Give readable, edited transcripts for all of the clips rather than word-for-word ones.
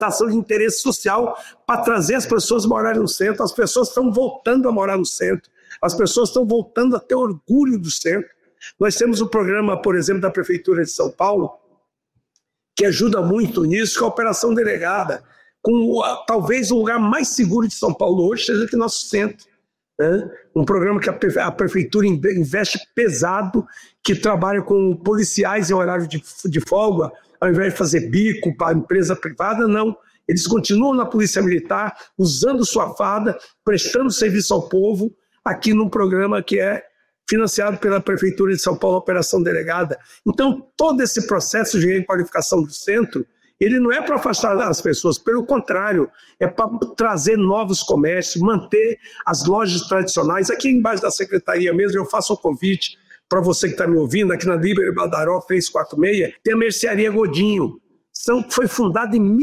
manifestação de interesse social para trazer as pessoas a morarem no centro. As pessoas estão voltando a morar no centro. As pessoas estão voltando a ter orgulho do centro. Nós temos um programa, por exemplo, da Prefeitura de São Paulo, que ajuda muito nisso, que é a Operação Delegada, com talvez o lugar mais seguro de São Paulo hoje seja aqui nosso centro. Né? Um programa que a Prefeitura investe pesado, que trabalha com policiais em horário de folga, ao invés de fazer bico para a empresa privada, não. Eles continuam na Polícia Militar, usando sua farda, prestando serviço ao povo, aqui num programa que é financiado pela Prefeitura de São Paulo, Operação Delegada. Então, todo esse processo de requalificação do centro, ele não é para afastar as pessoas, pelo contrário, é para trazer novos comércios, manter as lojas tradicionais. Aqui embaixo da Secretaria mesmo, eu faço um convite para você que está me ouvindo, aqui na Líbero Badaró 346, tem a Mercearia Godinho. Foi fundada em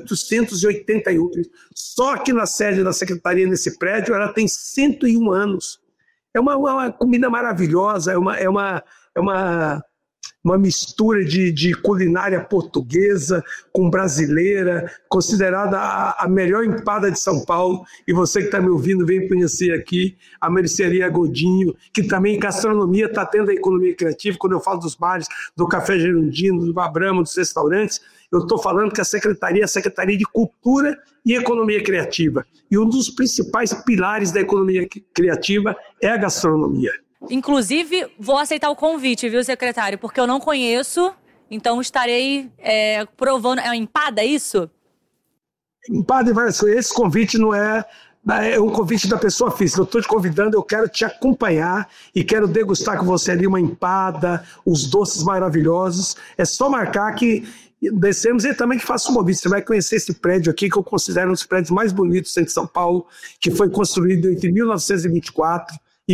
1888. Só aqui na sede da Secretaria, nesse prédio, ela tem 101 anos. É uma comida maravilhosa, é uma mistura de culinária portuguesa com brasileira, considerada a melhor empada de São Paulo. E você que está me ouvindo, vem conhecer aqui a Mercearia Godinho, que também em gastronomia está tendo a economia criativa. Quando eu falo dos bares, do Café Gerundino, do Abramo, dos restaurantes, eu estou falando que a Secretaria é a Secretaria de Cultura e Economia Criativa. E um dos principais pilares da economia criativa é a gastronomia. Inclusive, vou aceitar o convite, viu, secretário? Porque eu não conheço, então estarei provando. É uma empada, isso? Empada e várias coisas. Esse convite não é um convite da pessoa física. Eu estou te convidando, eu quero te acompanhar e quero degustar com você ali uma empada, os doces maravilhosos. É só marcar que descemos e também que faça um convite. Você vai conhecer esse prédio aqui, que eu considero um dos prédios mais bonitos do centro de São Paulo, que foi construído entre 1924 e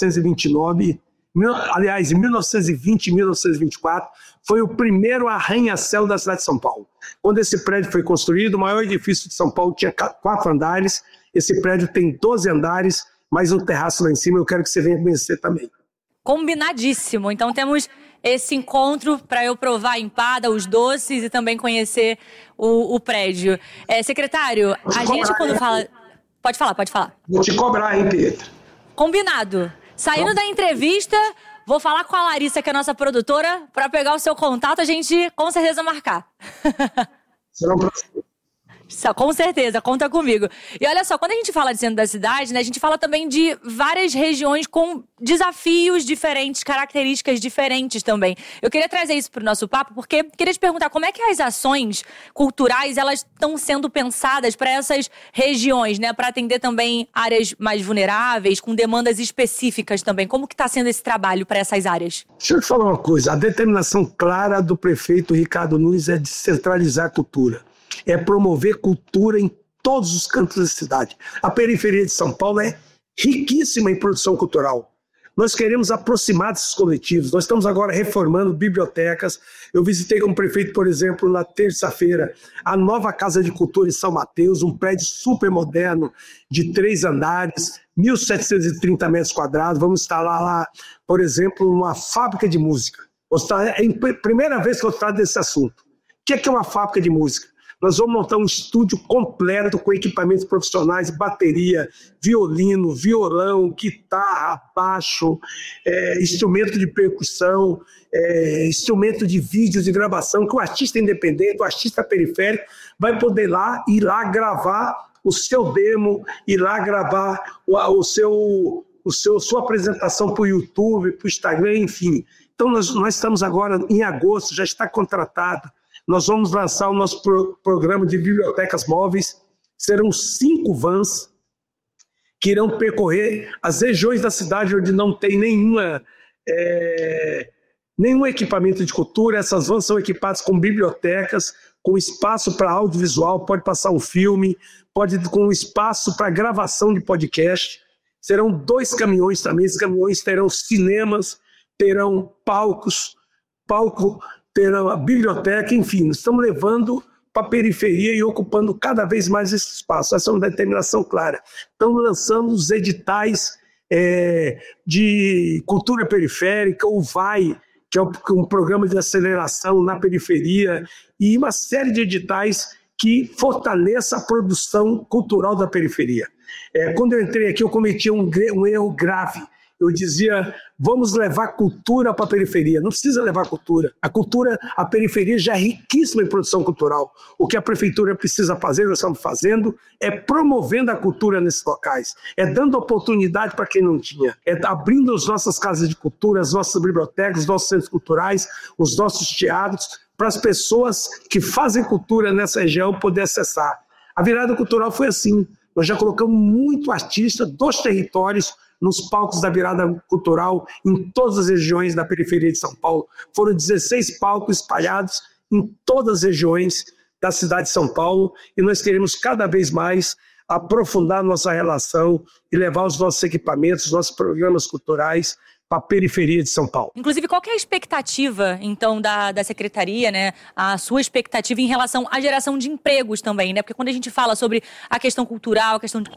1929, aliás, em 1920 e 1924, foi o primeiro arranha-céu da cidade de São Paulo. Quando esse prédio foi construído, o maior edifício de São Paulo tinha 4 andares, esse prédio tem 12 andares, mais um terraço lá em cima, eu quero que você venha conhecer também. Combinadíssimo, então temos esse encontro para eu provar a empada, os doces e também conhecer o prédio. Secretário, a gente quando fala... Pode falar. Vou te cobrar, hein, Pedro? Combinado. Saindo da entrevista, vou falar com a Larissa, que é a nossa produtora, para pegar o seu contato, a gente com certeza marcar. Será um prazer. Com certeza, conta comigo. E olha só, quando a gente fala de centro da cidade, né, a gente fala também de várias regiões com desafios diferentes, características diferentes também. Eu queria trazer isso para o nosso papo, porque queria te perguntar como é que as ações culturais elas estão sendo pensadas para essas regiões, né, para atender também áreas mais vulneráveis, com demandas específicas também. Como que está sendo esse trabalho para essas áreas? Deixa eu te falar uma coisa, a determinação clara do prefeito Ricardo Nunes é descentralizar a cultura. É promover cultura em todos os cantos da cidade. A periferia de São Paulo é riquíssima em produção cultural. Nós queremos aproximar desses coletivos. Nós estamos agora reformando bibliotecas. Eu visitei como prefeito, por exemplo, na terça-feira, a nova Casa de Cultura em São Mateus, um prédio super moderno de 3 andares, 1.730 metros quadrados. Vamos instalar lá, por exemplo, uma fábrica de música. É a primeira vez que eu trato desse assunto. O que é uma fábrica de música? Nós vamos montar um estúdio completo com equipamentos profissionais, bateria, violino, violão, guitarra, baixo, instrumento de percussão, instrumento de vídeo de gravação, que o artista independente, o artista periférico, vai poder ir lá gravar o seu demo, ir lá gravar sua apresentação para o YouTube, para o Instagram, enfim. Então nós estamos agora, em agosto, já está contratado. Nós vamos lançar o nosso programa de bibliotecas móveis. Serão 5 vans que irão percorrer as regiões da cidade onde não tem nenhum equipamento de cultura. Essas vans são equipadas com bibliotecas, com espaço para audiovisual, pode passar um filme, com espaço para gravação de podcast. Serão 2 caminhões também. Esses caminhões terão cinemas, terão palcos, terão a biblioteca, enfim, estamos levando para a periferia e ocupando cada vez mais esse espaço. Essa é uma determinação clara. Estamos lançando os editais de cultura periférica, o VAI, que é um programa de aceleração na periferia, e uma série de editais que fortaleça a produção cultural da periferia. Quando eu entrei aqui, eu cometi um erro grave. Eu dizia, vamos levar cultura para a periferia. Não precisa levar cultura. A periferia já é riquíssima em produção cultural. O que a prefeitura precisa fazer, nós estamos fazendo, é promovendo a cultura nesses locais. É dando oportunidade para quem não tinha. É abrindo as nossas casas de cultura, as nossas bibliotecas, os nossos centros culturais, os nossos teatros, para as pessoas que fazem cultura nessa região poder acessar. A virada cultural foi assim. Nós já colocamos muito artista dos territórios nos palcos da virada cultural em todas as regiões da periferia de São Paulo. Foram 16 palcos espalhados em todas as regiões da cidade de São Paulo e nós queremos cada vez mais aprofundar nossa relação e levar os nossos equipamentos, os nossos programas culturais para a periferia de São Paulo. Inclusive, qual que é a expectativa, então, da Secretaria, né? A sua expectativa em relação à geração de empregos também, né? Porque quando a gente fala sobre a questão cultural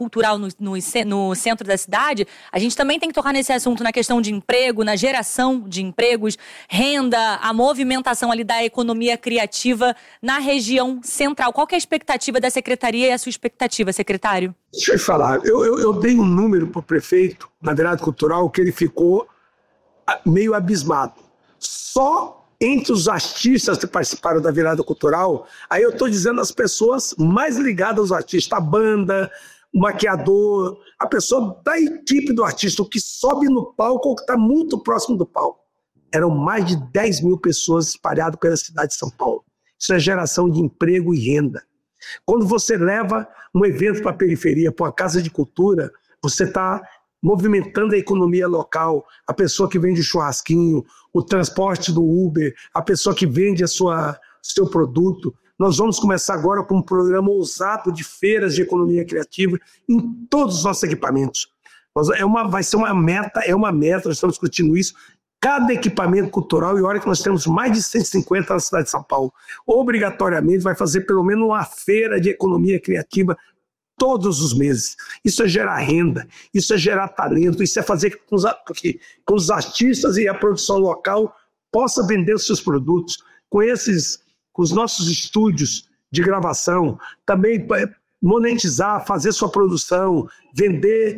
no centro da cidade, a gente também tem que tocar nesse assunto na questão de emprego, na geração de empregos, renda, a movimentação ali da economia criativa na região central. Qual que é a expectativa da Secretaria e a sua expectativa, secretário? Deixa eu falar. Eu dei um número para o prefeito na virada cultural que ele ficou meio abismado. Só entre os artistas que participaram da virada cultural, aí eu estou dizendo as pessoas mais ligadas aos artistas, a banda, o maquiador, a pessoa da equipe do artista, o que sobe no palco ou que está muito próximo do palco. Eram mais de 10 mil pessoas espalhadas pela cidade de São Paulo. Isso é geração de emprego e renda. Quando você leva um evento para a periferia, para uma casa de cultura, você está movimentando a economia local, a pessoa que vende churrasquinho, o transporte do Uber, a pessoa que vende seu produto. Nós vamos começar agora com um programa ousado de feiras de economia criativa em todos os nossos equipamentos. Vai ser uma meta, nós estamos discutindo isso. Cada equipamento cultural, e olha que nós temos mais de 150 na cidade de São Paulo, obrigatoriamente vai fazer pelo menos uma feira de economia criativa todos os meses. Isso é gerar renda, isso é gerar talento, isso é fazer com que os artistas e a produção local possam vender os seus produtos. Com os nossos estúdios de gravação, também monetizar, fazer sua produção, vender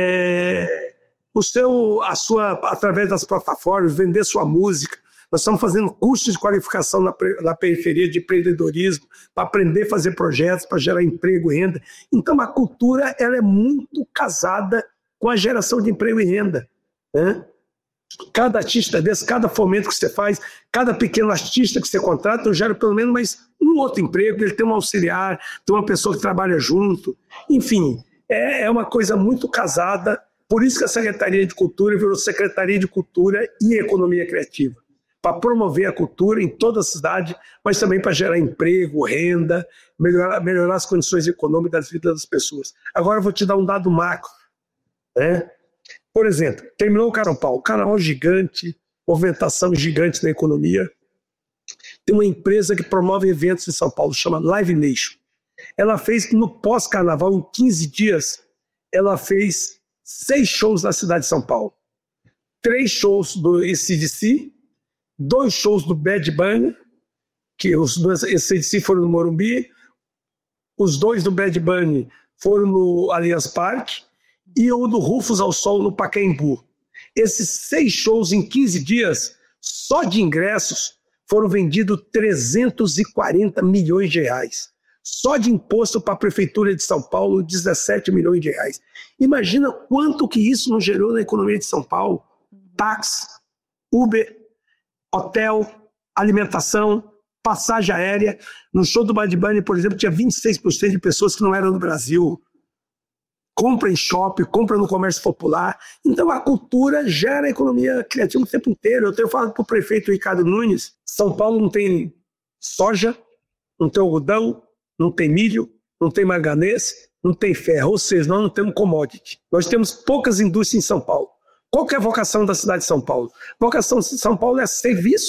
através das plataformas, vender sua música. Nós estamos fazendo cursos de qualificação na periferia de empreendedorismo para aprender a fazer projetos, para gerar emprego e renda. Então, a cultura ela é muito casada com a geração de emprego e renda, né? Cada artista desse, cada fomento que você faz, cada pequeno artista que você contrata, gera pelo menos mais um outro emprego, ele tem um auxiliar, tem uma pessoa que trabalha junto. Enfim, é uma coisa muito casada. Por isso que a Secretaria de Cultura virou Secretaria de Cultura e Economia Criativa, para promover a cultura em toda a cidade, mas também para gerar emprego, renda, melhorar as condições econômicas das vidas das pessoas. Agora eu vou te dar um dado macro, né? Por exemplo, terminou o Carnaval, carnaval gigante, movimentação gigante na economia. Tem uma empresa que promove eventos em São Paulo, chama Live Nation. Ela fez, no pós-carnaval, em 15 dias, ela fez 6 shows na cidade de São Paulo. 3 shows do AC/DC, 2 shows do Bad Bunny, que os dois AC/DC foram no Morumbi, os 2 do Bad Bunny foram no Allianz Parque, e o do Rufus ao Sol no Pacaembu. Esses 6 shows em 15 dias, só de ingressos, foram vendidos 340 milhões de reais. Só de imposto para a Prefeitura de São Paulo, 17 milhões de reais. Imagina quanto que isso não gerou na economia de São Paulo. Táxi, Uber, hotel, alimentação, passagem aérea. No show do Bad Bunny, por exemplo, tinha 26% de pessoas que não eram do Brasil. Compra em shopping, compra no comércio popular. Então a cultura gera a economia criativa o tempo inteiro. Eu tenho falado para o prefeito Ricardo Nunes, São Paulo não tem soja, não tem algodão, não tem milho, não tem manganês, não tem ferro, ou seja, nós não temos commodity. Nós temos poucas indústrias em São Paulo. Qual que é a vocação da cidade de São Paulo? A vocação de São Paulo é serviços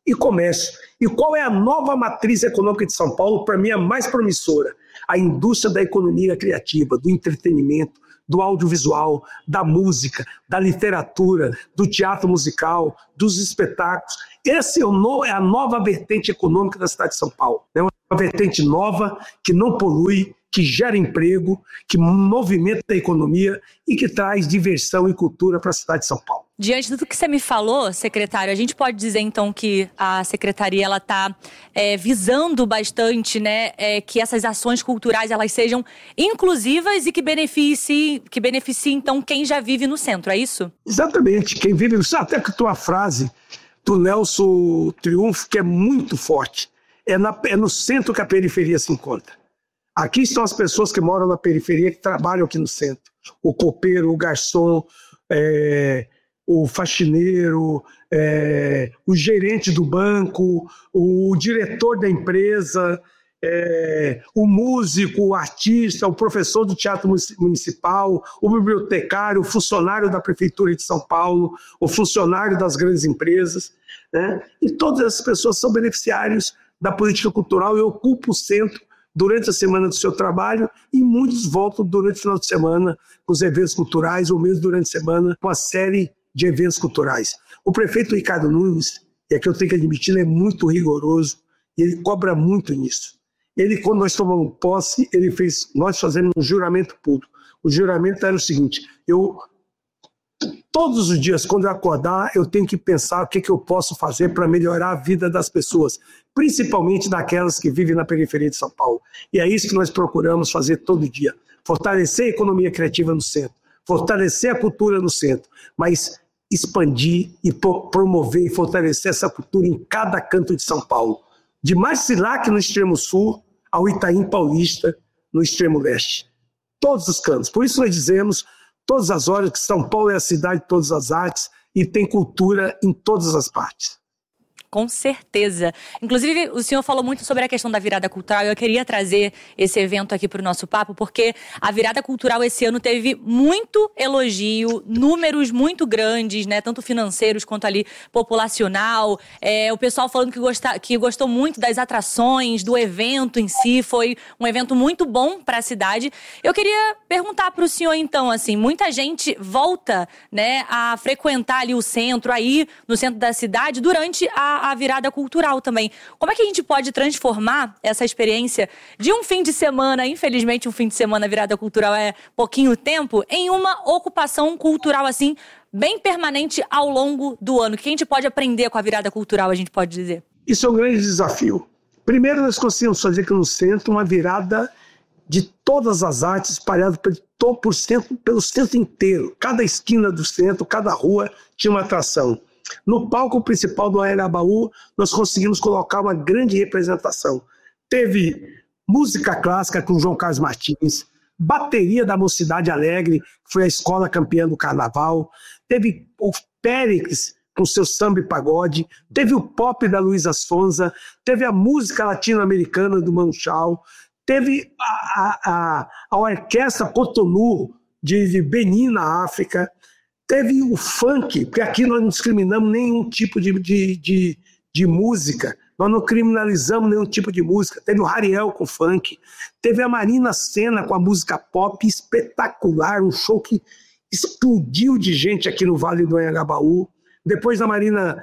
e comércio. E qual é a nova matriz econômica de São Paulo, para mim, a mais promissora? A indústria da economia criativa, do entretenimento, do audiovisual, da música, da literatura, do teatro musical, dos espetáculos. Essa é a nova vertente econômica da cidade de São Paulo. É uma vertente nova, que não polui, que gera emprego, que movimenta a economia e que traz diversão e cultura para a cidade de São Paulo. Diante do que você me falou, secretário, a gente pode dizer então que a secretaria ela está visando bastante, né, que essas ações culturais elas sejam inclusivas e que beneficiem então quem já vive no centro, é isso? Exatamente, quem vive no centro. Até que a tua frase do Nelson Triunfo, que é muito forte, é no centro que a periferia se encontra. Aqui estão as pessoas que moram na periferia, que trabalham aqui no centro. O copeiro, o garçom, o faxineiro, o gerente do banco, o diretor da empresa, o músico, o artista, o professor do teatro municipal, o bibliotecário, o funcionário da prefeitura de São Paulo, o funcionário das grandes empresas, né? E todas essas pessoas são beneficiários da política cultural e ocupam o centro durante a semana do seu trabalho, e muitos voltam durante o final de semana com os eventos culturais, ou mesmo durante a semana com a série de eventos culturais. O prefeito Ricardo Nunes, e aqui eu tenho que admitir, ele é muito rigoroso e ele cobra muito nisso. Ele, quando nós tomamos posse, nós fazemos um juramento público. O juramento era o seguinte: todos os dias, quando eu acordar, eu tenho que pensar o que eu posso fazer para melhorar a vida das pessoas, principalmente daquelas que vivem na periferia de São Paulo. E é isso que nós procuramos fazer todo dia: fortalecer a economia criativa no centro, fortalecer a cultura no centro, mas expandir e promover e fortalecer essa cultura em cada canto de São Paulo, de Marcilac no extremo sul ao Itaim Paulista no extremo leste. Todos os cantos. Por isso nós dizemos todas as horas que São Paulo é a cidade de todas as artes e tem cultura em todas as partes. Com certeza. Inclusive, o senhor falou muito sobre a questão da virada cultural. Eu queria trazer esse evento aqui para o nosso papo, porque a virada cultural esse ano teve muito elogio, números muito grandes, né? Tanto financeiros quanto ali populacional. O pessoal falando que gostou muito das atrações, do evento em si. Foi um evento muito bom para a cidade. Eu queria perguntar para o senhor, então, assim, muita gente volta, né, a frequentar ali o centro, aí no centro da cidade, durante a virada cultural também. Como é que a gente pode transformar essa experiência de um fim de semana, infelizmente um fim de semana virada cultural é pouquinho tempo, em uma ocupação cultural assim, bem permanente ao longo do ano? O que a gente pode aprender com a virada cultural, a gente pode dizer? Isso é um grande desafio. Primeiro, nós conseguimos fazer aqui no centro uma virada de todas as artes espalhadas pelo centro inteiro. Cada esquina do centro, cada rua tinha uma atração. No palco principal do Anhangabaú, nós conseguimos colocar uma grande representação. Teve música clássica com João Carlos Martins, bateria da Mocidade Alegre, que foi a escola campeã do carnaval, teve o Péricles com seu samba e pagode, teve o pop da Luísa Sonza, teve a música latino-americana do Manu Chao, teve a orquestra Cotonou de Benin, na África. Teve o funk, porque aqui nós não discriminamos nenhum tipo de música, nós não criminalizamos nenhum tipo de música. Teve o Hariel com funk, teve a Marina Sena com a música pop espetacular, um show que explodiu de gente aqui no Vale do Anhangabaú. Depois da Marina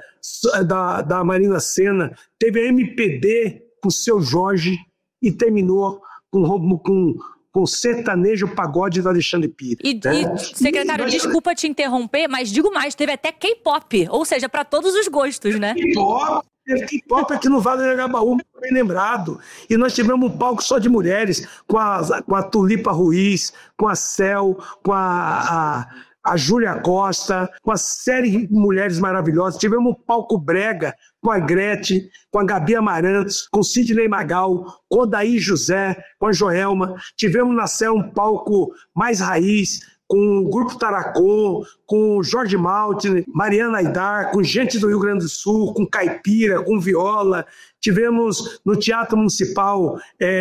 Sena, teve a MPB com o Seu Jorge e terminou com o sertanejo pagode do Alexandre Pires. Secretário, desculpa te interromper, mas digo mais, teve até K-pop, ou seja, para todos os gostos, né? K-pop aqui no Vale do Anhangabaú, bem lembrado. E nós tivemos um palco só de mulheres, com a Tulipa Ruiz, com a Cel, com a Júlia Costa, com a série de mulheres maravilhosas. Tivemos um palco brega com a Gretchen, com a Gabi Amarantos, com Sidney Magal, com o Daí José, com a Joelma. Tivemos na Cel um palco mais raiz, com o Grupo Taracon, com o Jorge Maltner, Mariana Aidar, com gente do Rio Grande do Sul, com caipira, com viola. Tivemos no Teatro Municipal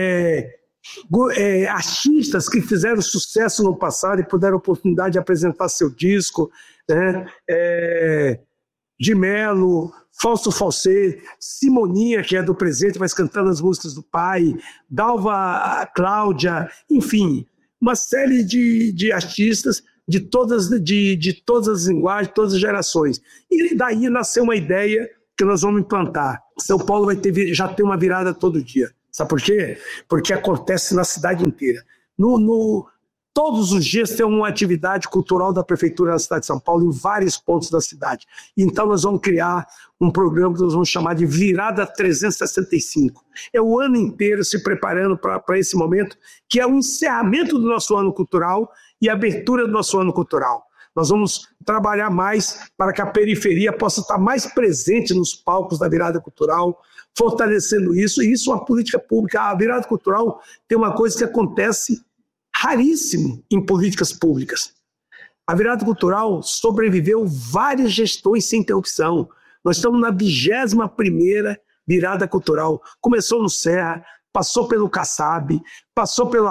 artistas que fizeram sucesso no passado e puderam a oportunidade de apresentar seu disco, né? De Mello, Fausto Falsê, Simoninha, que é do presente, mas cantando as músicas do pai, Dalva Cláudia, enfim, uma série de artistas de todas as linguagens, todas as gerações. E daí nasceu uma ideia que nós vamos implantar. São Paulo já tem uma virada todo dia. Sabe por quê? Porque acontece na cidade inteira. Todos os dias tem uma atividade cultural da Prefeitura da cidade de São Paulo em vários pontos da cidade. Então nós vamos criar um programa que nós vamos chamar de Virada 365. É o ano inteiro se preparando para esse momento, que é o encerramento do nosso ano cultural e a abertura do nosso ano cultural. Nós vamos trabalhar mais para que a periferia possa estar mais presente nos palcos da virada cultural, fortalecendo isso, e isso é uma política pública. A virada cultural tem uma coisa que acontece raríssimo em políticas públicas. A virada cultural sobreviveu várias gestões sem interrupção. Nós estamos na 21ª virada cultural. Começou no Serra, passou pelo Kassab, passou pelo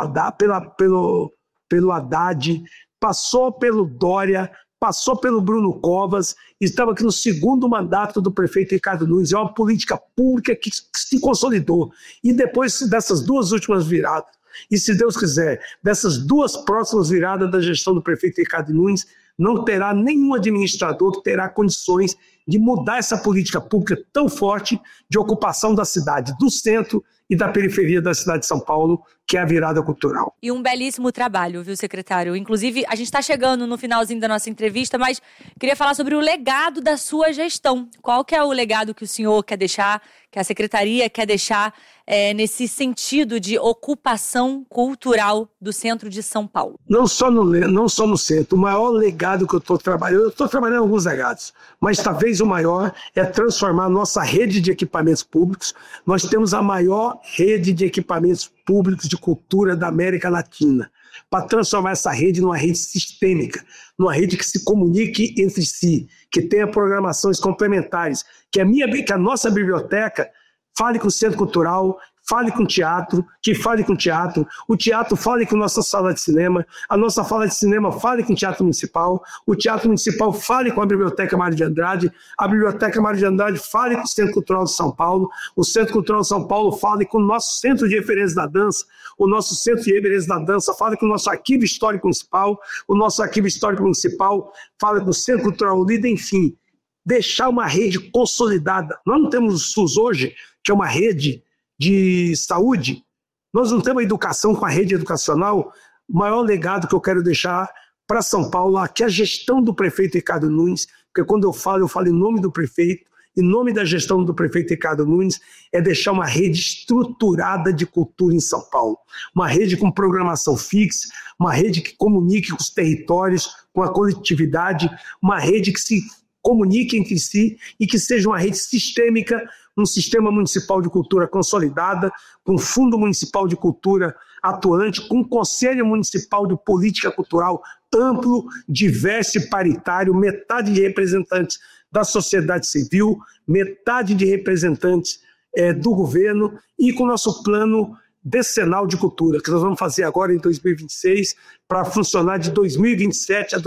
Haddad, passou pelo Dória, passou pelo Bruno Covas, estava aqui no segundo mandato do prefeito Ricardo Nunes. É uma política pública que se consolidou. E depois dessas duas últimas viradas, e se Deus quiser, dessas duas próximas viradas da gestão do prefeito Ricardo Nunes, não terá nenhum administrador que terá condições de mudar essa política pública tão forte de ocupação da cidade, do centro e da periferia da cidade de São Paulo, que é a virada cultural. E um belíssimo trabalho, viu, secretário? Inclusive, a gente está chegando no finalzinho da nossa entrevista, mas queria falar sobre o legado da sua gestão. Qual que é o legado que o senhor quer deixar, que a secretaria quer deixar nesse sentido de ocupação cultural do centro de São Paulo? Não só no centro. O maior legado que eu estou trabalhando em alguns legados, mas talvez o maior é transformar a nossa rede de equipamentos públicos. Nós temos a maior rede de equipamentos públicos de cultura da América Latina, para transformar essa rede numa rede sistêmica, numa rede que se comunique entre si, que tenha programações complementares, que a nossa biblioteca fale com o Centro Cultural, fale com o teatro, que fale com o teatro fale com a nossa sala de cinema, a nossa sala de cinema fale com o Teatro Municipal, o Teatro Municipal fale com a Biblioteca Mário de Andrade, a Biblioteca Mário de Andrade fale com o Centro Cultural de São Paulo, o Centro Cultural de São Paulo fale com o nosso Centro de Referência da Dança, o nosso Centro de Referência da Dança fale com o nosso Arquivo Histórico Municipal, o nosso Arquivo Histórico Municipal fale com o Centro Cultural Unida, enfim, deixar uma rede consolidada. Nós não temos o SUS hoje, que é uma rede de saúde, nós não temos a educação com a rede educacional. O maior legado que eu quero deixar para São Paulo, aqui a gestão do prefeito Ricardo Nunes, porque quando eu falo em nome do prefeito, em nome da gestão do prefeito Ricardo Nunes, é deixar uma rede estruturada de cultura em São Paulo, uma rede com programação fixa, uma rede que comunique com os territórios, com a coletividade, uma rede que se comunique entre si e que seja uma rede sistêmica, um sistema municipal de cultura consolidada, com fundo municipal de cultura atuante, com um conselho municipal de política cultural amplo, diverso e paritário, metade de representantes da sociedade civil, metade de representantes do governo, e com o nosso plano decenal de cultura, que nós vamos fazer agora em 2026, para funcionar de 2027 a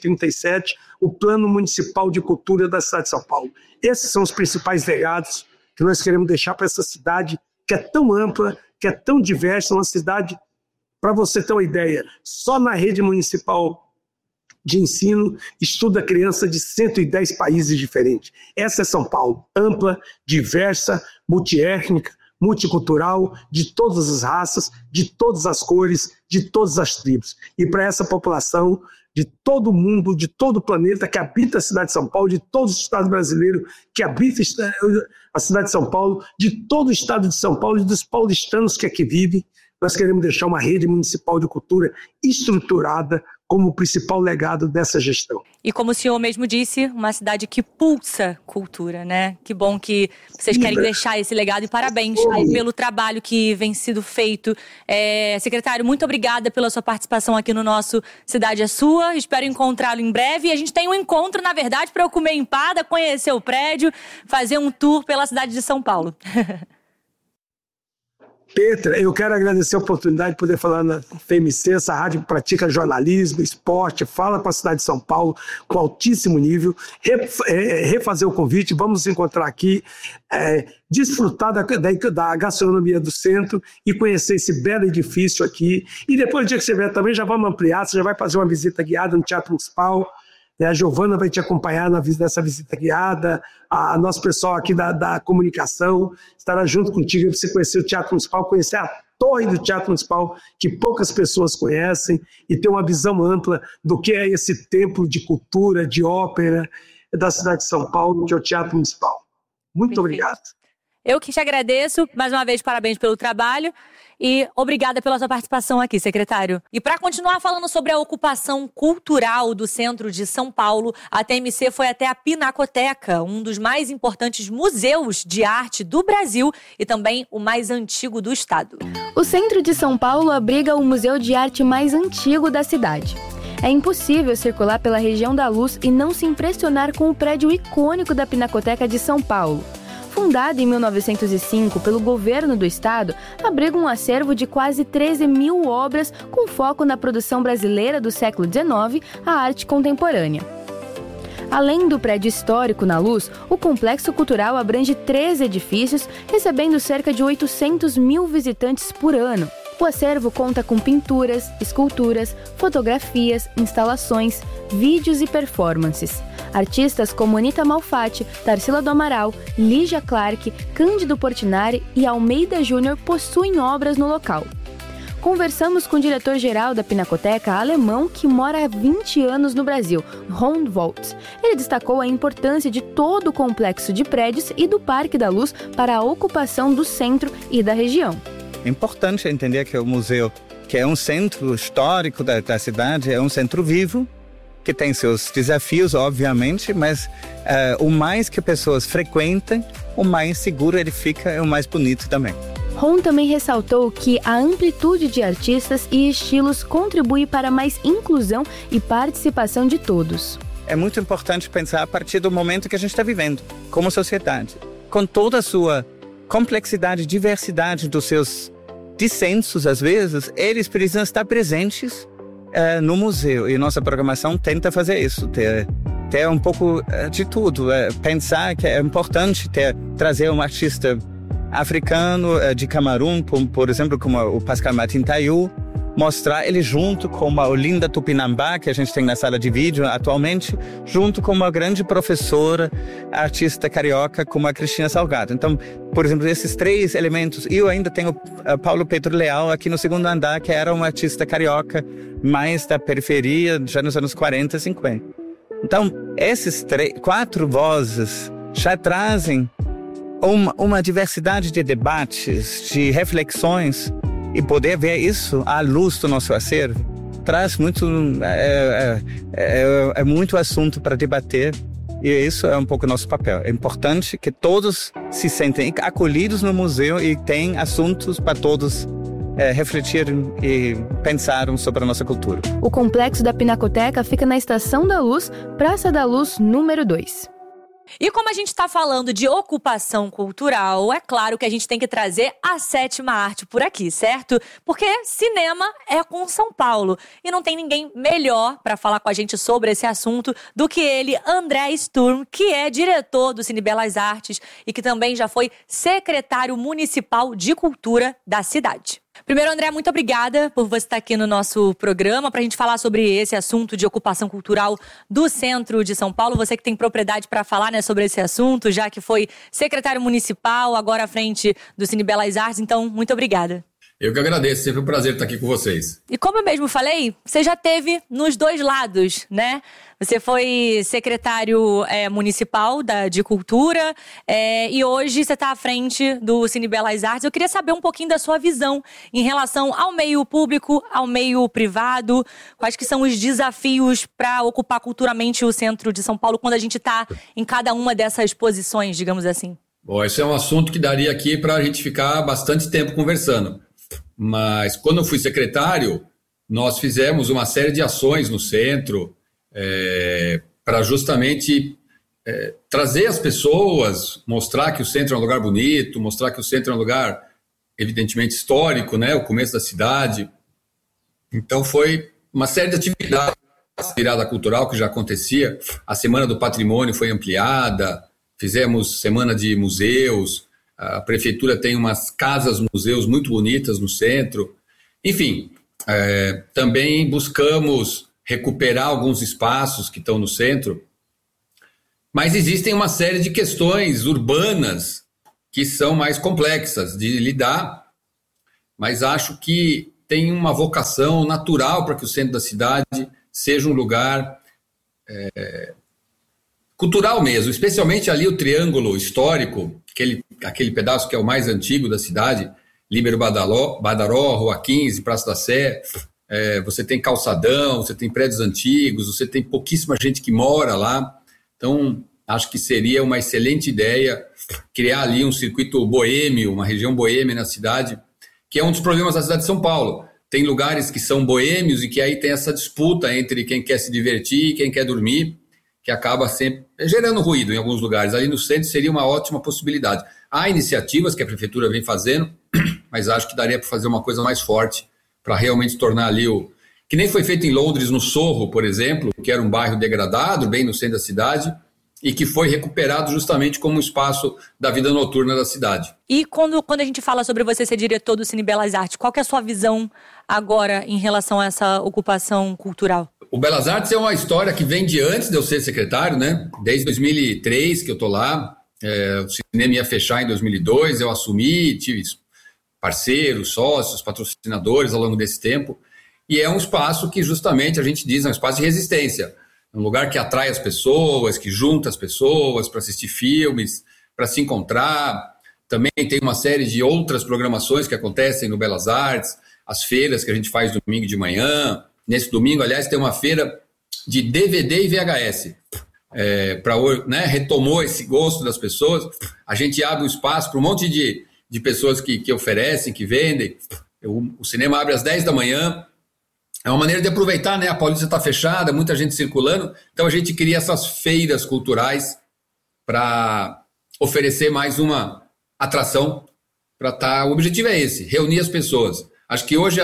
2037, o Plano Municipal de Cultura da cidade de São Paulo. Esses são os principais legados que nós queremos deixar para essa cidade, que é tão ampla, que é tão diversa, uma cidade, para você ter uma ideia, só na rede municipal de ensino estuda criança de 110 países diferentes. Essa é São Paulo, ampla, diversa, multiétnica, multicultural, de todas as raças, de todas as cores, de todas as tribos. E para essa população de todo mundo, de todo o planeta que habita a cidade de São Paulo, de todo o estado brasileiro que habita a cidade de São Paulo, de todo o estado de São Paulo e dos paulistanos que aqui vivem, nós queremos deixar uma rede municipal de cultura estruturada como o principal legado dessa gestão. E como o senhor mesmo disse, uma cidade que pulsa cultura, né? Que bom que vocês querem deixar esse legado, e parabéns pelo trabalho que vem sido feito. Secretário, muito obrigada pela sua participação aqui no nosso Cidade é Sua. Espero encontrá-lo em breve. E a gente tem um encontro, na verdade, para eu comer empada, conhecer o prédio, fazer um tour pela cidade de São Paulo. Petra, eu quero agradecer a oportunidade de poder falar na FMC, essa rádio que pratica jornalismo, esporte, fala com a cidade de São Paulo com altíssimo nível. Refazer o convite, vamos nos encontrar aqui, desfrutar da gastronomia do centro e conhecer esse belo edifício aqui. E depois do dia que você vier também, já vamos ampliar, você já vai fazer uma visita guiada no Teatro Municipal. A Giovana vai te acompanhar nessa visita guiada, a nosso pessoal aqui da comunicação estará junto contigo para você conhecer o Teatro Municipal, conhecer a torre do Teatro Municipal, que poucas pessoas conhecem, e ter uma visão ampla do que é esse templo de cultura, de ópera da cidade de São Paulo, que é o Teatro Municipal. Muito obrigado. Eu que te agradeço, mais uma vez, parabéns pelo trabalho e obrigada pela sua participação aqui, secretário. E para continuar falando sobre a ocupação cultural do centro de São Paulo, a TMC foi até a Pinacoteca, um dos mais importantes museus de arte do Brasil e também o mais antigo do estado. O centro de São Paulo abriga o museu de arte mais antigo da cidade. É impossível circular pela região da Luz e não se impressionar com o prédio icônico da Pinacoteca de São Paulo. Fundada em 1905 pelo governo do estado, abriga um acervo de quase 13 mil obras com foco na produção brasileira do século XIX, a arte contemporânea. Além do prédio histórico na Luz, o complexo cultural abrange 3 edifícios, recebendo cerca de 800 mil visitantes por ano. O acervo conta com pinturas, esculturas, fotografias, instalações, vídeos e performances. Artistas como Anita Malfatti, Tarsila do Amaral, Lígia Clark, Cândido Portinari e Almeida Júnior possuem obras no local. Conversamos com o diretor-geral da Pinacoteca, alemão, que mora há 20 anos no Brasil, Ron Voltz. Ele destacou a importância de todo o complexo de prédios e do Parque da Luz para a ocupação do centro e da região. É importante entender que o museu, que é um centro histórico da cidade, é um centro vivo, que tem seus desafios, obviamente, mas o mais que pessoas frequentam, o mais seguro ele fica e o mais bonito também. Ron também ressaltou que a amplitude de artistas e estilos contribui para mais inclusão e participação de todos. É muito importante pensar a partir do momento que a gente está vivendo, como sociedade. Com toda a sua complexidade, diversidade dos seus dissensos, às vezes, eles precisam estar presentes no museu. E nossa programação tenta fazer isso, ter um pouco de tudo. Pensar que é importante trazer um artista africano de Camarão, por exemplo, como o Pascal Martin Taillou, mostrar ele junto com a Olinda Tupinambá, que a gente tem na sala de vídeo atualmente, junto com uma grande professora, artista carioca, como a Cristina Salgado. Então, por exemplo, esses 3 elementos. E eu ainda tenho Paulo Pedro Leal aqui no segundo andar, que era um artista carioca, mais da periferia, já nos anos 40, 50. Então, esses 4 vozes já trazem uma diversidade de debates, de reflexões, e poder ver isso à luz do nosso acervo traz muito muito assunto para debater, e isso é um pouco o nosso papel. É importante que todos se sentem acolhidos no museu e tem assuntos para todos refletirem e pensarem sobre a nossa cultura. O complexo da Pinacoteca fica na Estação da Luz, Praça da Luz, número 2. E como a gente está falando de ocupação cultural, é claro que a gente tem que trazer a 7ª arte por aqui, certo? Porque cinema é com São Paulo. E não tem ninguém melhor para falar com a gente sobre esse assunto do que ele, André Sturm, que é diretor do Cine Belas Artes e que também já foi secretário municipal de cultura da cidade. Primeiro, André, muito obrigada por você estar aqui no nosso programa para a gente falar sobre esse assunto de ocupação cultural do centro de São Paulo. Você que tem propriedade para falar, né, sobre esse assunto, já que foi secretário municipal, agora à frente do Cine Belas Artes. Então, muito obrigada. Eu que agradeço, sempre um prazer estar aqui com vocês. E como eu mesmo falei, você já esteve nos 2 lados, né? Você foi secretário municipal de cultura e hoje você está à frente do Cine Belas Artes. Eu queria saber um pouquinho da sua visão em relação ao meio público, ao meio privado. Quais que são os desafios para ocupar culturalmente o centro de São Paulo quando a gente está em cada uma dessas posições, digamos assim? Bom, esse é um assunto que daria aqui para a gente ficar bastante tempo conversando. Mas quando eu fui secretário, nós fizemos uma série de ações no centro para justamente trazer as pessoas, mostrar que o centro é um lugar bonito, mostrar que o centro é um lugar evidentemente histórico, né? O começo da cidade. Então foi uma série de atividades, virada cultural que já acontecia. A Semana do Patrimônio foi ampliada, fizemos Semana de Museus, a prefeitura tem umas casas-museus muito bonitas no centro. Enfim, também buscamos recuperar alguns espaços que estão no centro, mas existem uma série de questões urbanas que são mais complexas de lidar, mas acho que tem uma vocação natural para que o centro da cidade seja um lugar cultural mesmo, especialmente ali o triângulo histórico, aquele pedaço que é o mais antigo da cidade, Líbero Badaró, Rua 15, Praça da Sé, você tem calçadão, você tem prédios antigos, você tem pouquíssima gente que mora lá, então acho que seria uma excelente ideia criar ali um circuito boêmio, uma região boêmia na cidade, que é um dos problemas da cidade de São Paulo. Tem lugares que são boêmios e que aí tem essa disputa entre quem quer se divertir e quem quer dormir, que acaba sempre gerando ruído em alguns lugares. Ali no centro seria uma ótima possibilidade. Há iniciativas que a prefeitura vem fazendo, mas acho que daria para fazer uma coisa mais forte para realmente tornar ali que nem foi feito em Londres, no Sorro, por exemplo, que era um bairro degradado, bem no centro da cidade, e que foi recuperado justamente como um espaço da vida noturna da cidade. E quando a gente fala sobre você ser diretor do Cine Belas Artes, qual que é a sua visão agora em relação a essa ocupação cultural? O Belas Artes é uma história que vem de antes de eu ser secretário, né? Desde 2003 que eu estou lá, o cinema ia fechar em 2002, eu assumi, tive parceiros, sócios, patrocinadores ao longo desse tempo, e é um espaço que justamente a gente diz, é um espaço de resistência. Um lugar que atrai as pessoas, que junta as pessoas para assistir filmes, para se encontrar. Também tem uma série de outras programações que acontecem no Belas Artes, as feiras que a gente faz domingo de manhã. Nesse domingo, aliás, tem uma feira de DVD e VHS. Retomou esse gosto das pessoas. A gente abre um espaço para um monte de pessoas que oferecem, que vendem. O cinema abre às 10 da manhã. É uma maneira de aproveitar, né? A Paulista está fechada, muita gente circulando, então a gente cria essas feiras culturais para oferecer mais uma atração. O objetivo é esse, reunir as pessoas. Acho que hoje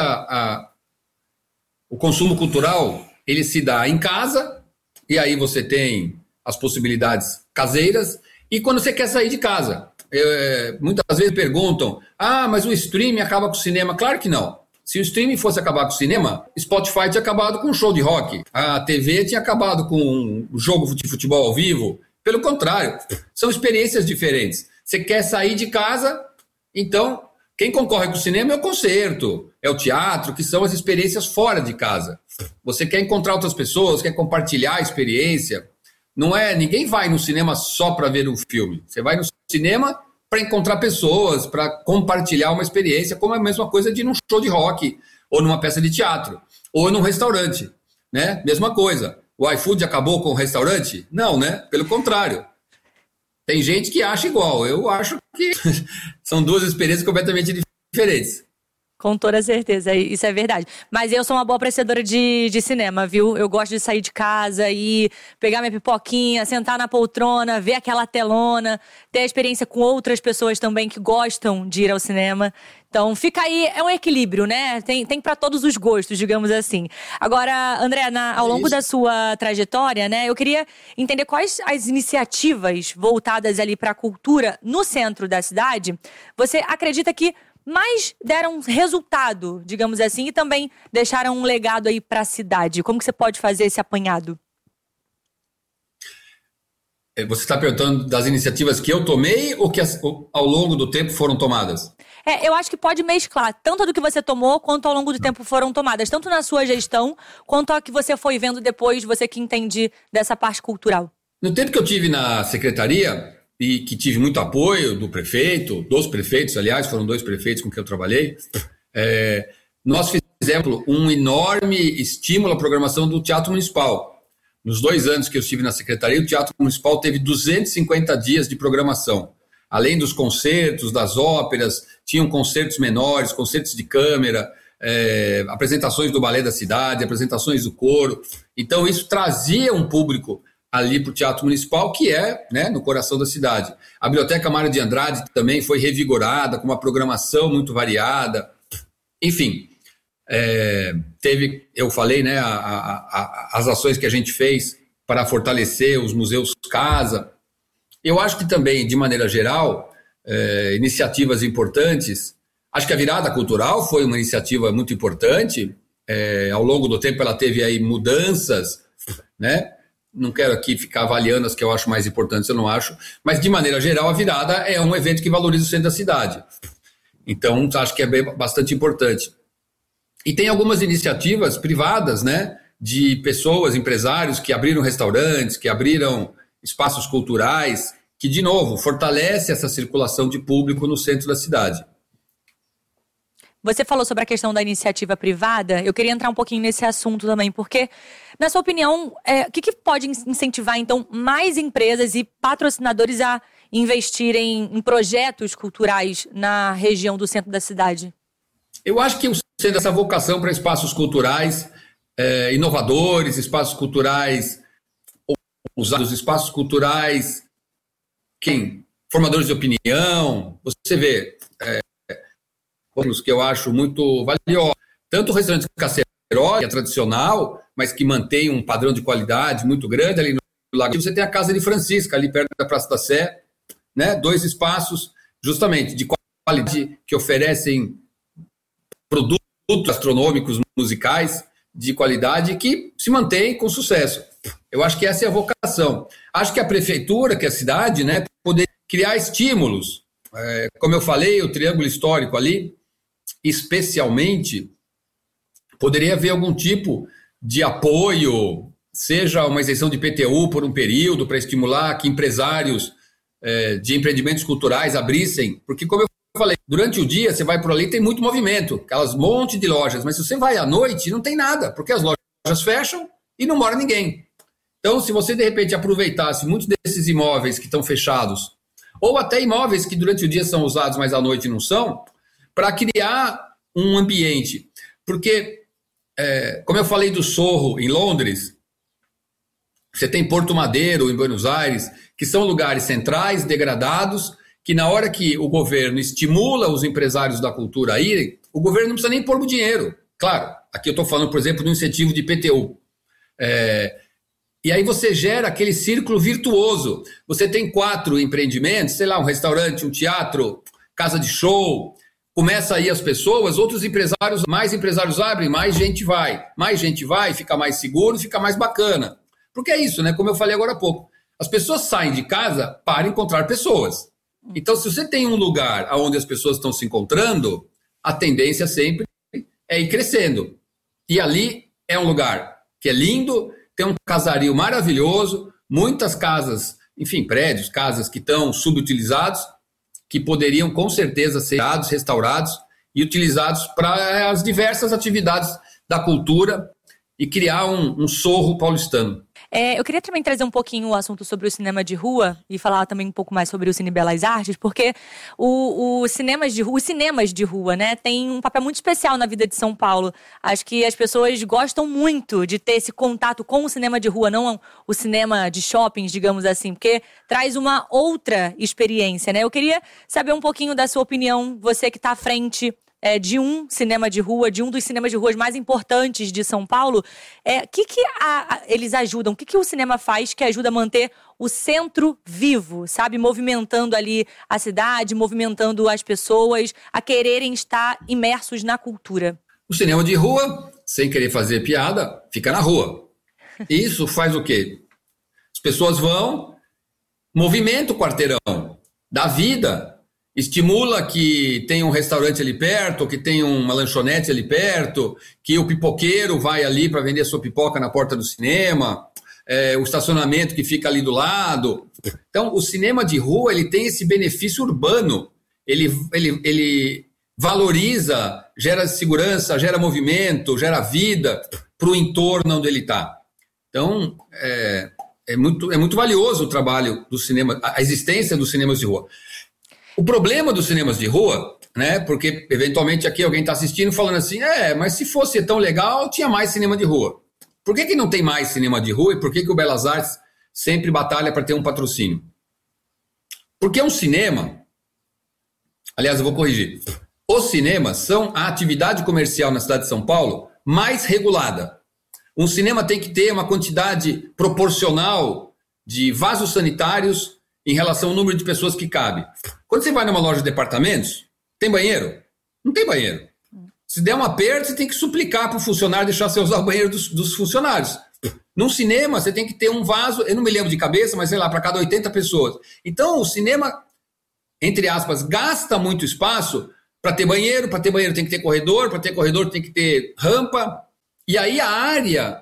o consumo cultural, ele se dá em casa, e aí você tem as possibilidades caseiras, e quando você quer sair de casa. Muitas vezes perguntam, mas o streaming acaba com o cinema. Claro que não. Se o streaming fosse acabar com o cinema, Spotify tinha acabado com um show de rock, a TV tinha acabado com um jogo de futebol ao vivo. Pelo contrário, são experiências diferentes. Você quer sair de casa, então quem concorre com o cinema é o concerto, é o teatro, que são as experiências fora de casa. Você quer encontrar outras pessoas, quer compartilhar a experiência. Ninguém vai no cinema só para ver um filme. Você vai no cinema para encontrar pessoas, para compartilhar uma experiência, como é a mesma coisa de ir num show de rock, ou numa peça de teatro, ou num restaurante, né? Mesma coisa. O iFood acabou com o restaurante? Não, né? Pelo contrário. Tem gente que acha igual. Eu acho que são duas experiências completamente diferentes. Com toda certeza, isso é verdade. Mas eu sou uma boa apreciadora de cinema, viu? Eu gosto de sair de casa e pegar minha pipoquinha, sentar na poltrona, ver aquela telona, ter a experiência com outras pessoas também que gostam de ir ao cinema. Então fica aí, é um equilíbrio, né? Tem para todos os gostos, digamos assim. Agora, André, ao longo da sua trajetória, né, eu queria entender quais as iniciativas voltadas ali para a cultura no centro da cidade você acredita que mais deram resultado, digamos assim, e também deixaram um legado aí para a cidade. Como que você pode fazer esse apanhado? Você está perguntando das iniciativas que eu tomei ou que ao longo do tempo foram tomadas? Eu acho que pode mesclar, tanto do que você tomou quanto ao longo do tempo foram tomadas, tanto na sua gestão quanto a que você foi vendo depois, você que entende dessa parte cultural. No tempo que eu tive na secretaria, e que tive muito apoio do prefeito, dos prefeitos, aliás, foram 2 prefeitos com quem eu trabalhei, nós fizemos um enorme estímulo à programação do Teatro Municipal. Nos 2 anos que eu estive na secretaria, o Teatro Municipal teve 250 dias de programação. Além dos concertos, das óperas, tinham concertos menores, concertos de câmara, apresentações do Balé da Cidade, apresentações do coro. Então, isso trazia um público ali para o Teatro Municipal, que é, né, no coração da cidade. A Biblioteca Mário de Andrade também foi revigorada, com uma programação muito variada. Enfim, eu falei, né, as ações que a gente fez para fortalecer os museus casa. Eu acho que também, de maneira geral, iniciativas importantes. Acho que a virada cultural foi uma iniciativa muito importante. Ao longo do tempo ela teve aí mudanças, né? Não quero aqui ficar avaliando as que eu acho mais importantes, eu não acho, mas de maneira geral a virada é um evento que valoriza o centro da cidade. Então acho que é bastante importante. E tem algumas iniciativas privadas, né, de pessoas, empresários que abriram restaurantes, que abriram espaços culturais, que de novo fortalece essa circulação de público no centro da cidade. Você falou sobre a questão da iniciativa privada, eu queria entrar um pouquinho nesse assunto também, porque, na sua opinião, o que pode incentivar, então, mais empresas e patrocinadores a investirem em projetos culturais na região do centro da cidade? Eu acho que sendo essa vocação para espaços culturais inovadores, espaços culturais usados, espaços culturais, formadores de opinião, você vê... que eu acho muito valiosos. Tanto o restaurante Casserole, que é tradicional, mas que mantém um padrão de qualidade muito grande ali no Lago. Você tem a Casa de Francisca, ali perto da Praça da Sé, né? 2 espaços justamente de qualidade que oferecem produtos gastronômicos, musicais de qualidade que se mantém com sucesso. Eu acho que essa é a vocação. Acho que a prefeitura, que é a cidade, né, poder criar estímulos. Como eu falei, o Triângulo Histórico ali, especialmente, poderia haver algum tipo de apoio, seja uma isenção de IPTU por um período, para estimular que empresários de empreendimentos culturais abrissem, porque como eu falei, durante o dia você vai por ali, tem muito movimento, aquelas monte de lojas, mas se você vai à noite, não tem nada, porque as lojas fecham e não mora ninguém. Então, se você de repente aproveitasse muitos desses imóveis que estão fechados, ou até imóveis que durante o dia são usados, mas à noite não são, para criar um ambiente. Porque, como eu falei do Sorro em Londres, você tem Porto Madeiro em Buenos Aires, que são lugares centrais, degradados, que na hora que o governo estimula os empresários da cultura a irem, o governo não precisa nem pôr o dinheiro. Claro, aqui eu estou falando, por exemplo, do incentivo de IPTU. E aí você gera aquele círculo virtuoso. Você tem 4 empreendimentos, sei lá, um restaurante, um teatro, casa de show, começa aí as pessoas, mais empresários abrem, mais gente vai, fica mais seguro, fica mais bacana. Porque é isso, né? Como eu falei agora há pouco. As pessoas saem de casa para encontrar pessoas. Então, se você tem um lugar onde as pessoas estão se encontrando, a tendência sempre é ir crescendo. E ali é um lugar que é lindo, tem um casario maravilhoso, muitas casas, enfim, prédios, casas que estão subutilizados, que poderiam com certeza ser restaurados e utilizados para as diversas atividades da cultura e criar um Sorro paulistano. Eu queria também trazer um pouquinho o assunto sobre o cinema de rua e falar também um pouco mais sobre o Cine Belas Artes, porque os cinemas de rua, né, tem um papel muito especial na vida de São Paulo. Acho que as pessoas gostam muito de ter esse contato com o cinema de rua, não o cinema de shoppings, digamos assim, porque traz uma outra experiência, né? Eu queria saber um pouquinho da sua opinião, você que está à frente de um cinema de rua, de um dos cinemas de ruas mais importantes de São Paulo. Eles ajudam? O que o cinema faz que ajuda a manter o centro vivo, sabe? Movimentando ali a cidade, movimentando as pessoas a quererem estar imersos na cultura. O cinema de rua, sem querer fazer piada, fica na rua. Isso faz o quê? As pessoas vão, movimenta o quarteirão, dá vida, estimula que tem um restaurante ali perto, que tem uma lanchonete ali perto, que o pipoqueiro vai ali para vender sua pipoca na porta do cinema, o estacionamento que fica ali do lado. Então, o cinema de rua ele tem esse benefício urbano. Ele valoriza, gera segurança, gera movimento, gera vida para o entorno onde ele está. Então, é muito valioso o trabalho do cinema, a existência dos cinemas de rua. O problema dos cinemas de rua, né? Porque eventualmente aqui alguém está assistindo falando assim, mas se fosse tão legal, tinha mais cinema de rua. Por que não tem mais cinema de rua e por que o Belas Artes sempre batalha para ter um patrocínio? Porque um cinema, aliás, eu vou corrigir, os cinemas são a atividade comercial na cidade de São Paulo mais regulada. Um cinema tem que ter uma quantidade proporcional de vasos sanitários em relação ao número de pessoas que cabe. Quando você vai numa loja de departamentos, tem banheiro? Não tem banheiro. Se der um aperto, você tem que suplicar para o funcionário deixar você usar o banheiro dos funcionários. Num cinema, você tem que ter um vaso, eu não me lembro de cabeça, mas sei lá, para cada 80 pessoas. Então, o cinema, entre aspas, gasta muito espaço para ter banheiro tem que ter corredor, para ter corredor tem que ter rampa. E aí a área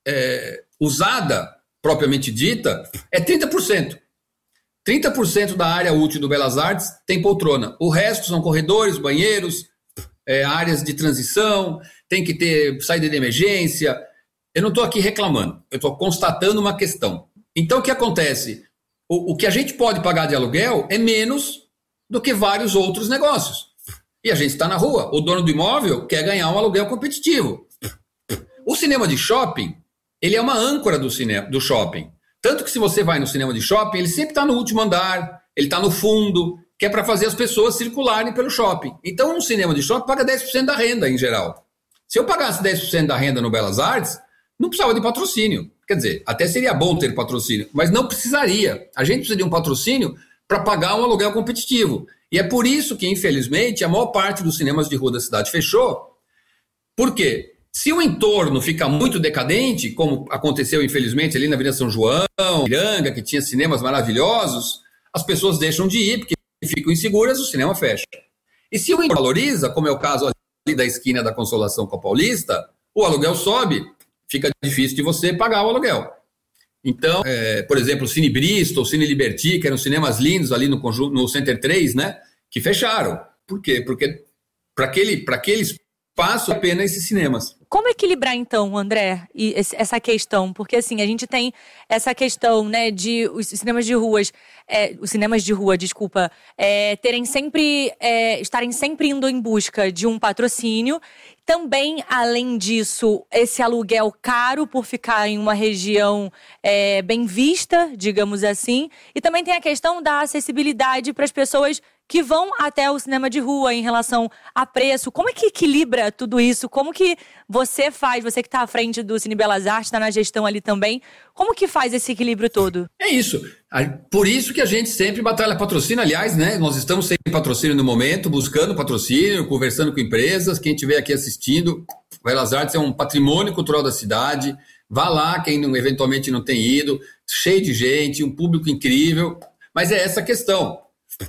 usada, propriamente dita, é 30%. 30% da área útil do Belas Artes tem poltrona. O resto são corredores, banheiros, áreas de transição, tem que ter saída de emergência. Eu não estou aqui reclamando, eu estou constatando uma questão. Então, o que acontece? O que a gente pode pagar de aluguel é menos do que vários outros negócios. E a gente está na rua. O dono do imóvel quer ganhar um aluguel competitivo. O cinema de shopping, ele é uma âncora do shopping. Tanto que se você vai no cinema de shopping, ele sempre está no último andar, ele está no fundo, que é para fazer as pessoas circularem pelo shopping. Então, um cinema de shopping paga 10% da renda, em geral. Se eu pagasse 10% da renda no Belas Artes, não precisava de patrocínio. Quer dizer, até seria bom ter patrocínio, mas não precisaria. A gente precisa de um patrocínio para pagar um aluguel competitivo. E é por isso que, infelizmente, a maior parte dos cinemas de rua da cidade fechou. Por quê? Se o entorno fica muito decadente, como aconteceu, infelizmente, ali na Avenida São João, Iranga, que tinha cinemas maravilhosos, as pessoas deixam de ir, porque ficam inseguras, o cinema fecha. E se o entorno valoriza, como é o caso ali da esquina da Consolação com a Paulista, o aluguel sobe, fica difícil de você pagar o aluguel. Então, por exemplo, o Cine Bristol, o Cine Liberty, que eram cinemas lindos ali no Center 3, né, que fecharam. Por quê? Porque para aquele espaço, é pena esses cinemas. Como equilibrar, então, André, essa questão? Porque, assim, a gente tem essa questão, né, de os cinemas de rua, estarem sempre indo em busca de um patrocínio. Também, além disso, esse aluguel caro por ficar em uma região bem vista, digamos assim. E também tem a questão da acessibilidade para as pessoas que vão até o cinema de rua em relação a preço. Como é que equilibra tudo isso? Como que você faz, você que está à frente do Cine Belas Artes, está na gestão ali também, como que faz esse equilíbrio todo? É isso. Por isso que a gente sempre batalha patrocínio. Aliás, né, nós estamos sem patrocínio no momento, buscando patrocínio, conversando com empresas. Quem estiver aqui assistindo, o Belas Artes é um patrimônio cultural da cidade. Vá lá, quem eventualmente não tem ido, cheio de gente, um público incrível. Mas é essa a questão.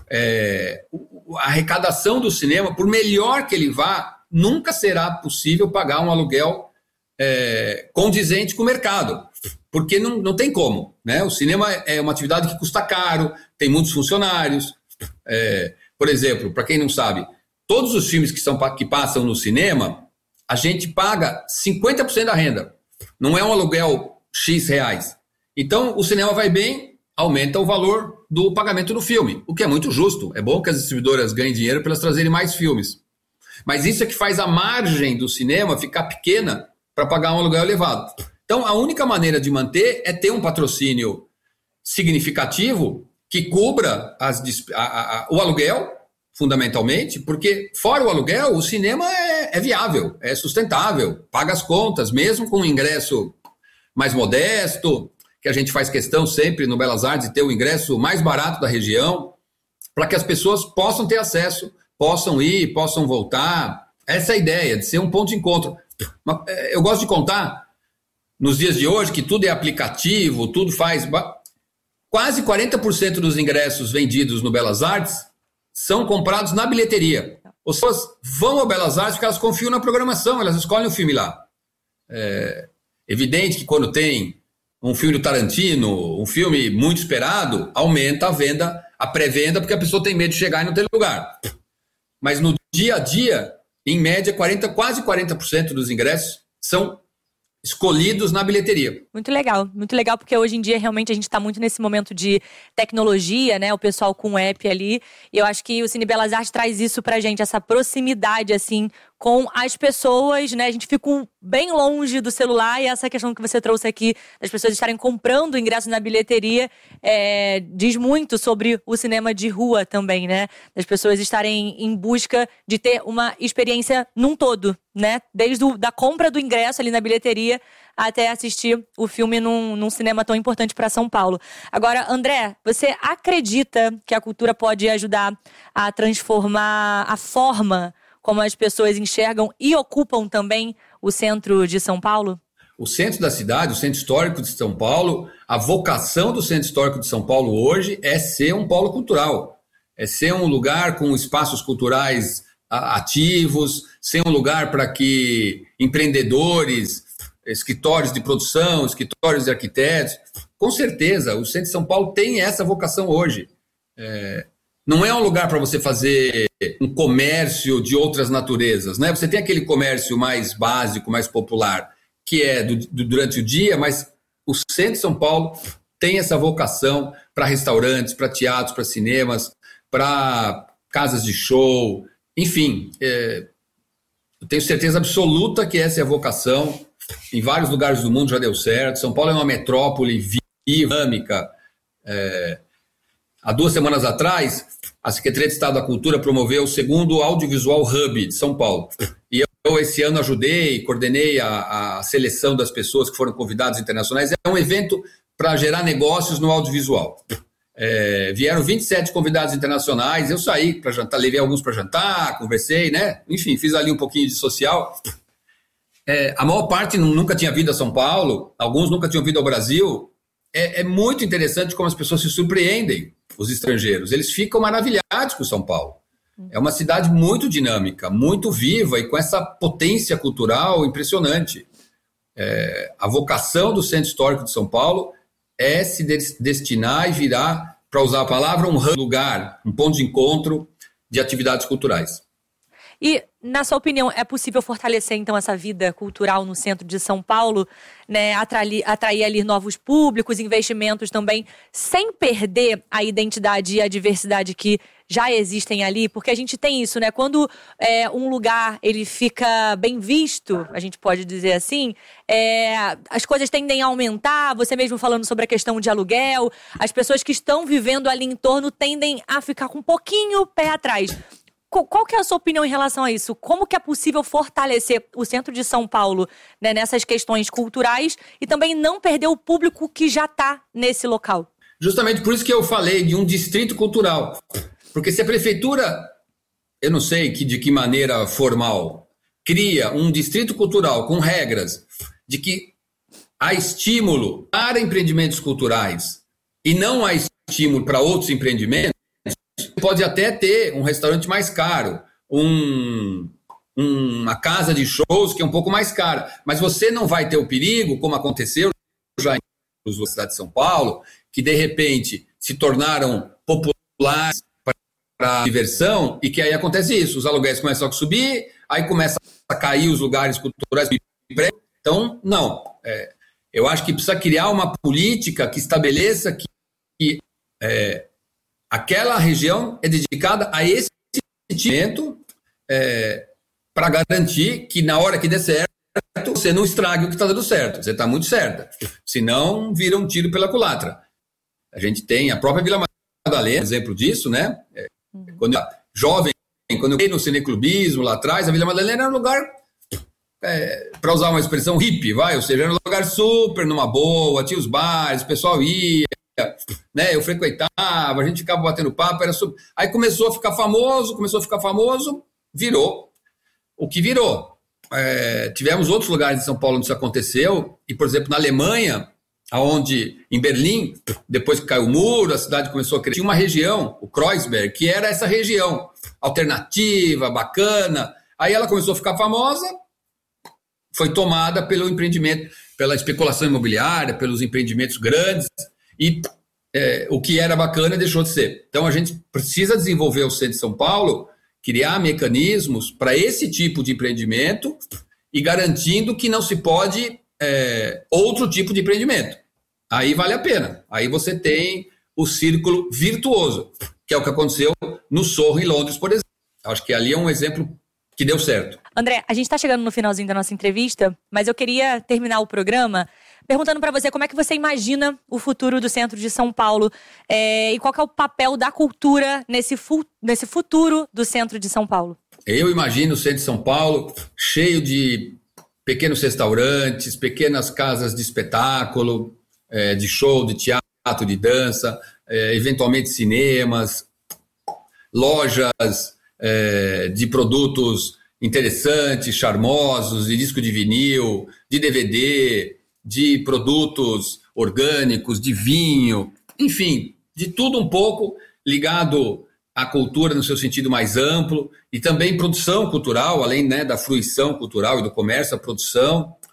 A arrecadação do cinema, por melhor que ele vá, nunca será possível pagar um aluguel condizente com o mercado, porque não tem como, né? O cinema é uma atividade que custa caro, tem muitos funcionários. Por exemplo, para quem não sabe, todos os filmes que passam no cinema, a gente paga 50% da renda, não é um aluguel X reais. Então o cinema vai bem, aumenta o valor do pagamento do filme, o que é muito justo. É bom que as distribuidoras ganhem dinheiro para elas trazerem mais filmes. Mas isso é que faz a margem do cinema ficar pequena para pagar um aluguel elevado. Então, a única maneira de manter é ter um patrocínio significativo que cubra o aluguel, fundamentalmente, porque fora o aluguel, o cinema é viável, é sustentável, paga as contas, mesmo com um ingresso mais modesto, que a gente faz questão sempre no Belas Artes de ter o ingresso mais barato da região, para que as pessoas possam ter acesso, possam ir, possam voltar. Essa é a ideia, de ser um ponto de encontro. Eu gosto de contar, nos dias de hoje, que tudo é aplicativo, tudo faz... Quase 40% dos ingressos vendidos no Belas Artes são comprados na bilheteria. As pessoas vão ao Belas Artes porque elas confiam na programação, elas escolhem o filme lá. É evidente que quando tem um filme do Tarantino, um filme muito esperado, aumenta a venda, a pré-venda, porque a pessoa tem medo de chegar e não ter lugar. Mas no dia a dia, em média, quase 40% dos ingressos são escolhidos na bilheteria. Muito legal, porque hoje em dia realmente a gente está muito nesse momento de tecnologia, né? O pessoal com o app ali, e eu acho que o Cine Belas Artes traz isso pra gente, essa proximidade, assim, com as pessoas, né? A gente fica bem longe do celular, e essa questão que você trouxe aqui, das pessoas estarem comprando ingresso na bilheteria, diz muito sobre o cinema de rua também, né? Das pessoas estarem em busca de ter uma experiência num todo, né? Desde da compra do ingresso ali na bilheteria até assistir o filme num cinema tão importante para São Paulo. Agora, André, você acredita que a cultura pode ajudar a transformar a forma como as pessoas enxergam e ocupam também o centro de São Paulo? O centro da cidade, o centro histórico de São Paulo, a vocação do centro histórico de São Paulo hoje é ser um polo cultural, é ser um lugar com espaços culturais ativos, ser um lugar para que empreendedores, escritórios de produção, escritórios de arquitetos, com certeza, o centro de São Paulo tem essa vocação hoje. Não é um lugar para você fazer um comércio de outras naturezas, né? Você tem aquele comércio mais básico, mais popular, que é durante o dia, mas o centro de São Paulo tem essa vocação para restaurantes, para teatros, para cinemas, para casas de show, enfim. Eu tenho certeza absoluta que essa é a vocação. Em vários lugares do mundo já deu certo. São Paulo é uma metrópole dinâmica. Há 2 semanas atrás, a Secretaria de Estado da Cultura promoveu o segundo Audiovisual Hub de São Paulo. E eu esse ano ajudei, coordenei a seleção das pessoas que foram convidadas internacionais. É um evento para gerar negócios no audiovisual. Vieram 27 convidados internacionais, eu saí para jantar, levei alguns para jantar, conversei, né? Enfim, fiz ali um pouquinho de social. A maior parte nunca tinha vindo a São Paulo, alguns nunca tinham vindo ao Brasil. É muito interessante como as pessoas se surpreendem, os estrangeiros. Eles ficam maravilhados com São Paulo. É uma cidade muito dinâmica, muito viva e com essa potência cultural impressionante. A vocação do Centro Histórico de São Paulo é se destinar e virar, para usar a palavra, um lugar, um ponto de encontro de atividades culturais. E, na sua opinião, é possível fortalecer, então, essa vida cultural no centro de São Paulo, né? Atrair ali novos públicos, investimentos também, sem perder a identidade e a diversidade que já existem ali? Porque a gente tem isso, né? Quando um lugar ele fica bem visto, a gente pode dizer assim, as coisas tendem a aumentar, você mesmo falando sobre a questão de aluguel, as pessoas que estão vivendo ali em torno tendem a ficar com um pouquinho pé atrás. Qual que é a sua opinião em relação a isso? Como que é possível fortalecer o centro de São Paulo, né, nessas questões culturais e também não perder o público que já está nesse local? Justamente por isso que eu falei de um distrito cultural. Porque se a prefeitura, eu não sei de que maneira formal, cria um distrito cultural com regras de que há estímulo para empreendimentos culturais e não há estímulo para outros empreendimentos, pode até ter um restaurante mais caro, uma casa de shows que é um pouco mais cara, mas você não vai ter o perigo, como aconteceu já em cidade de São Paulo, que de repente se tornaram populares para diversão e que aí acontece isso, os aluguéis começam a subir, aí começa a cair os lugares culturais. Então, não. Eu acho que precisa criar uma política que estabeleça que aquela região é dedicada a esse evento para garantir que na hora que der certo, você não estrague o que está dando certo. Você está muito certa. Senão, vira um tiro pela culatra. A gente tem a própria Vila Madalena, exemplo disso, né? Quando eu era jovem, quando eu fui no cineclubismo lá atrás, a Vila Madalena era um lugar, para usar uma expressão hippie, ou seja, era um lugar super numa boa, tinha os bares, o pessoal ia, né? Eu frequentava, a gente ficava batendo papo, era super... Aí começou a ficar famoso, virou o que virou. Tivemos outros lugares de São Paulo onde isso aconteceu, e, por exemplo, na Alemanha, em Berlim, depois que caiu o muro, a cidade começou a crescer, tinha uma região, o Kreuzberg, que era essa região alternativa, bacana. Aí ela começou a ficar famosa, foi tomada pelo empreendimento, pela especulação imobiliária, pelos empreendimentos grandes, e o que era bacana deixou de ser. Então a gente precisa desenvolver o centro de São Paulo, criar mecanismos para esse tipo de empreendimento e garantindo que não se pode outro tipo de empreendimento. Aí vale a pena. Aí você tem o círculo virtuoso, que é o que aconteceu no Soho em Londres, por exemplo. Acho que ali é um exemplo que deu certo. André, a gente está chegando no finalzinho da nossa entrevista, mas eu queria terminar o programa perguntando para você como é que você imagina o futuro do centro de São Paulo e qual que é o papel da cultura nesse futuro do centro de São Paulo. Eu imagino o centro de São Paulo cheio de pequenos restaurantes, pequenas casas de espetáculo, de show, de teatro, de dança, eventualmente cinemas, lojas de produtos interessantes, charmosos, de disco de vinil, de DVD, de produtos orgânicos, de vinho, enfim, de tudo um pouco ligado à cultura no seu sentido mais amplo e também produção cultural, além da fruição cultural e do comércio, a produção